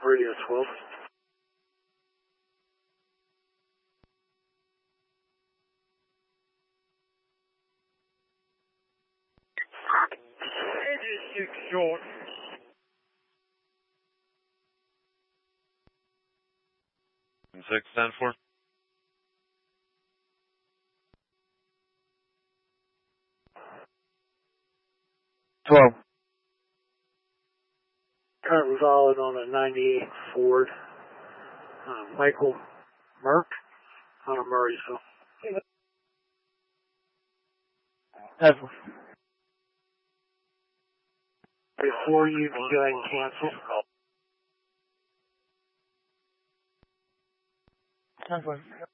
Radio 12. It is 6 short. And 6-10-4. Current valid on a 98 Ford. Michael Merck out of Murraysville. Before you go ahead and cancel.